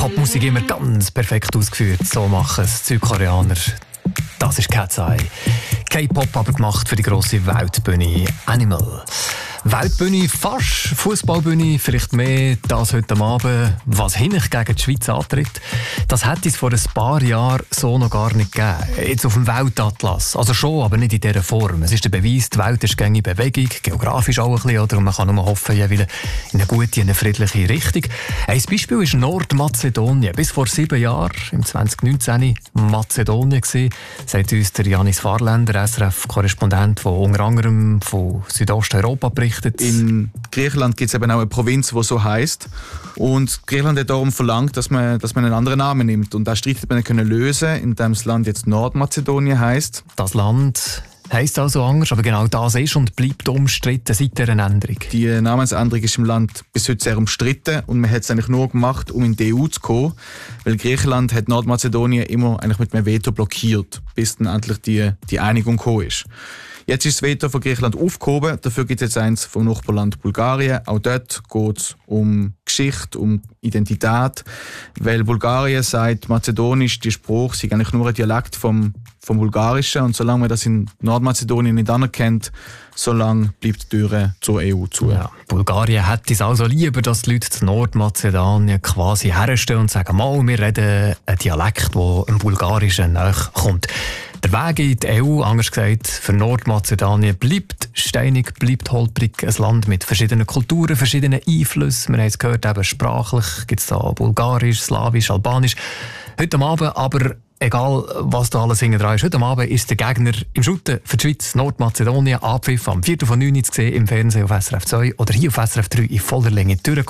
Popmusik immer ganz perfekt ausgeführt. So machen es Südkoreaner. Das ist Cat's Eye. K-Pop aber gemacht für die grosse Weltbühne Animal. Weltbühne, fast Fußballbühne, vielleicht mehr das heute Abend, was Hinch gegen die Schweiz antritt. Das hätte es vor ein paar Jahren so noch gar nicht gegeben. Jetzt auf dem Weltatlas. Also schon, aber nicht in dieser Form. Es ist der Beweis, die Welt ist gängig in Bewegung, geografisch auch ein bisschen, oder? Und man kann nur hoffen, ja, wieder in eine gute, in eine friedliche Richtung. Ein Beispiel ist Nordmazedonien. Bis vor 7 Jahren, im 2019, Mazedonien gewesen, sagt uns der Janis Fahrländer, SRF-Korrespondent, der unter anderem von Südosteuropa berichtet. In Griechenland gibt es eben auch eine Provinz, die so heisst. Und Griechenland hat darum verlangt, dass man einen anderen Namen nimmt. Und das Streit hat man können lösen, indem das Land jetzt Nordmazedonien heisst. Das Land heisst also anders, aber genau das ist und bleibt umstritten seit dieser Änderung. Die Namensänderung ist im Land bis heute sehr umstritten und man hat es eigentlich nur gemacht, um in die EU zu kommen, weil Griechenland hat Nordmazedonien immer eigentlich mit einem Veto blockiert, bis dann endlich die Einigung gekommen ist. Jetzt ist das Veto von Griechenland aufgehoben, dafür gibt es jetzt eins vom Nachbarland Bulgarien. Auch dort geht es um Geschichte, um Identität, weil Bulgarien sagt, Mazedonisch, die Sprache sei eigentlich nur ein Dialekt vom Bulgarischen und solange man das in Nordmazedonien nicht anerkennt, solange bleibt die Tür zur EU zu. Ja, Bulgarien hätte es also lieber, dass die Leute zu Nordmazedonien quasi herstellen und sagen, mal, wir reden einen Dialekt, der im Bulgarischen nachkommt. Der Weg in die EU, anders gesagt, für Nordmazedonien bleibt steinig, bleibt holprig. Ein Land mit verschiedenen Kulturen, verschiedenen Einflüssen. Wir haben es gehört, eben sprachlich gibt es da Bulgarisch, Slawisch, Albanisch. Heute Abend aber, egal was da alles hinten dran ist, heute Abend ist der Gegner im Schutten für die Schweiz, Nordmazedonien, Abpfiff am 4:09 zu sehen im Fernsehen auf SRF 2 oder hier auf SRF 3 in voller Länge durch.